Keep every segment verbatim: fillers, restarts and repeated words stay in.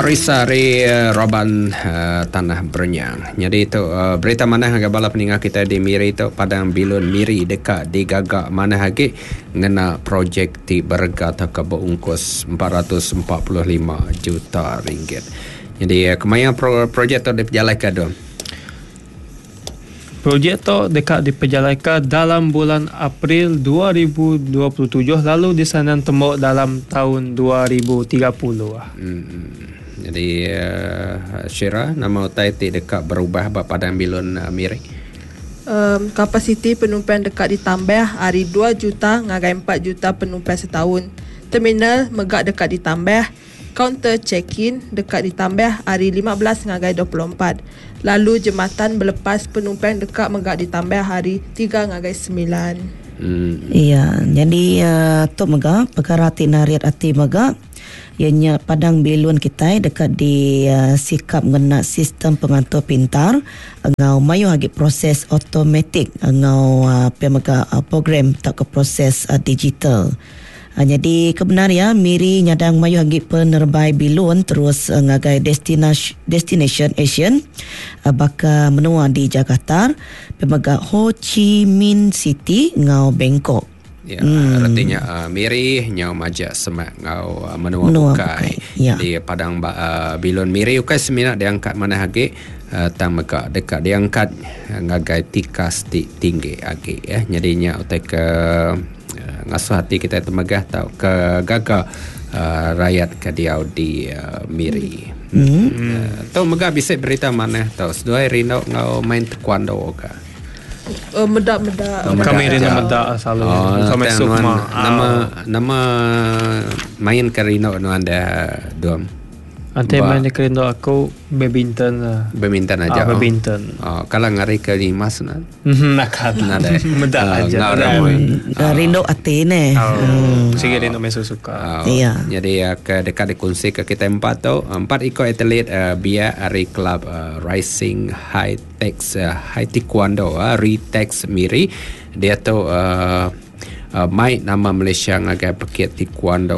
Arisari Roban uh, Tanah Bernyang. Jadi itu uh, berita mana agak bala peninggal kita di Miri itu Padang Bilun Miri dekat di Gagak mana lagi ngena projek ti berga atau keberungkus empat ratus empat puluh lima juta ringgit. Jadi uh, kemana pro, projek tu diperjalankan tu? Projek tu dekat diperjalankan dalam bulan April dua ribu dua puluh tujuh lalu disandang tembok dalam tahun dua ribu tiga puluh. Hmm. Jadi uh, Syira, nama utai ti dekat berubah bak Padang Bilun uh, Miri. Um, kapasiti penumpang dekat ditambah hari dua juta ngagai empat juta penumpang setahun. Terminal megak dekat ditambah. Kaunter check-in dekat ditambah hari lima belas ngagai dua puluh empat. Lalu jembatan berlepas penumpang dekat megak ditambah hari tiga ngagai sembilan. Hmm. Iya, jadi uh, tu megak perkara tinariat ati megak ianya Padang Bilun kita dekat di uh, sikap ngena sistem pengantar pintar ngau mayu hagi proses automatik ngau uh, pemega uh, program tak ke proses uh, digital. Uh, jadi kebenar ya Miri nyadang mayu hagi penerbai Bilun terus uh, ngagai destination destination Asian uh, baka menua di Jakarta pemega Ho Chi Minh City ngau Bangkok. Ya, hmm. artinya uh, Miri nyau majak semak ngau uh, menua, menua bukai. Ya. Di Padang uh, Bilun Miri ukai semina diangkat mana hagi uh, tang mega dekat diangkat uh, ngagai tikas ti tinggi agi ya. Jadinya utai ke uh, ngasuh hati kita temegah tau ke gaga uh, rakyat ke diau di uh, Miri. Hmm. Uh, tau mega bisa berita mana tau sedua rino ngau main taekwondo ka. Uh, medak-medak oh, kami rina medak selalu oh, kami sukma nama nama main karino no anda dom ante main karino aku badminton lah badminton aja ah, badminton oh, oh kalau ngari ke limas na nakat nada medak aja rindo ate ne sige rindo mesu suka iya jadi ya ke dekat dikunci ke kita empat tu empat ikut atlet uh, Bia Ari Club uh, Rising High Tech uh, High Taekwondo uh, Ritex Miri dia tu uh, uh, mai nama Malaysia ngagai paket Taekwondo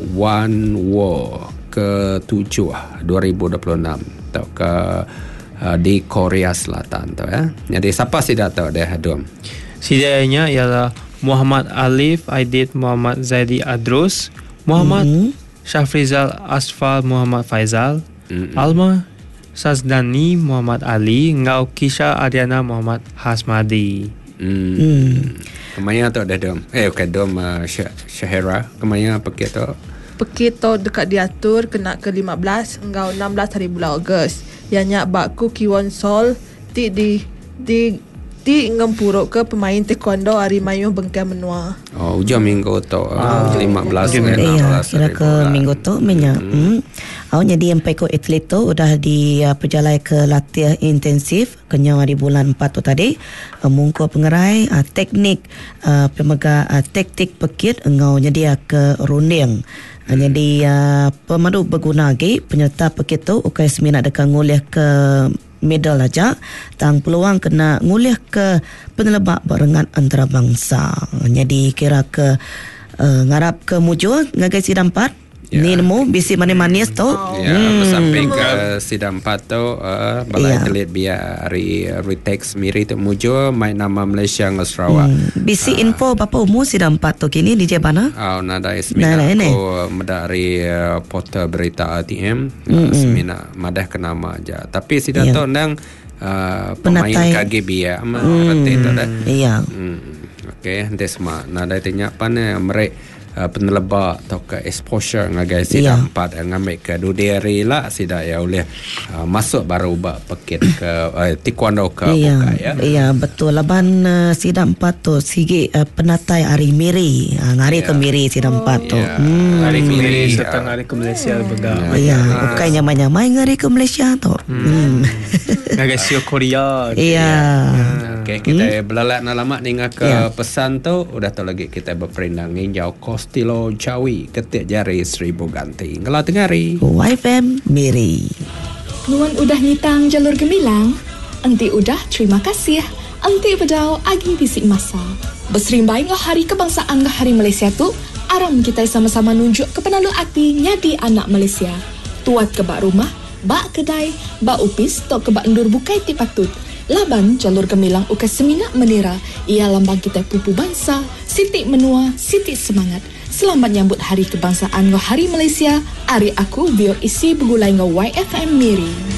One War ke tujuh dua ribu dua puluh enam tu ke uh, di Korea Selatan tu ya. Jadi siapa sih tahu dia Dom? Sidanya ialah Muhammad Alif Aidit Muhammad Zaidi Adrus Muhammad mm-hmm. Syafrizal Asfal Muhammad Faizal mm-hmm. Alma Sazdani Muhammad Ali Ngau Kisha Ariana Muhammad Hasmadi. Hmm. Mm. Kemana tu dah Dom? Eh bukan Dom uh, Syah- Syahira. Kemana paket tu? Paket tu dekat diatur kena ke lima belas engkau enam belas hari bulan Ogos. Ianya bakku Kiwon Sol ti di di ti ngempuruk ke pemain taekwondo hari mayu bengkai menua. Oh, ujung minggu tu uh, lima belas iya, kira ke minggu tu minyak. Hmm. Oh, jadi sampai ko atlet tu udah di uh, perjalanan ke latihan intensif kenya di bulan empat tu tadi. Uh, mungko pengerai uh, teknik uh, pemega uh, taktik pekit engau jadi uh, ke runding. Uh, jadi uh, pemandu berguna lagi penyerta pekit tu ukai semina dekat ngulih ke medal aja tang peluang kena ngulih ke penelebak barengan antarabangsa. Jadi kira ke uh, ngarap ke mujur ngagai sidang empat ya. Ni nemu bisi manis-manis tu. Ya, hmm. sampai ke sidang empat tu uh, balai ya. Telit biar hari Ritex Miri tu mujur main nama Malaysia dengan Sarawak. Hmm. Bisi uh. info berapa umur sidang empat tu kini di Jebana? Oh, nada Ismina aku medari uh, portal berita R T M uh, Ismina madah ke nama aja. Tapi sidang ya. Tu nang uh, pemain K G B ya. Ama hmm. reti tu dah. Iya. Hmm. Okey, nanti semua nada tanya apa ni mereka Uh, penelebak atau ke exposure ngagai sida empat yeah. ngambil ke duderi lah sida ya oleh uh, masuk baru bak pekit ke uh, taekwondo ke yeah. buka ya. Iya yeah, betul laban uh, sida empat tu sigi uh, penatai hari Miri uh, ngari yeah. ke Miri sida empat tu. Yeah. Hmm. Hari ke Miri setang hari ke Malaysia hmm. begal. Iya, bukan nyamai-nyamai ngari ke Malaysia tu. Hmm. Ngagai sio Korea. Iya. Okey, kita hmm. belalat nalamak ni ngak ke yeah. pesan tu udah tu lagi kita berperindang nginjau Stilo Jawi ketik jari seribu ganti ngelau tengari Y F M Miri Nuan udah nyitang jalur gemilang enti udah terima kasih enti pedau agi bisik masa beserimbain ngah hari kebangsaan ngah hari Malaysia tu aram kita sama-sama nunjuk ke penalu akti nyadi anak Malaysia Tuat ke bak rumah, bak kedai, bak upis, tok ke bak endur bukai ti patut. Laban jalur gemilang ukas seminat menira. Ia lambang kita pupu bangsa, sitik menua, sitik semangat. Selamat nyambut Hari Kebangsaan ngau Hari Malaysia. Hari aku biar isi begulai ngau Y F M Miri.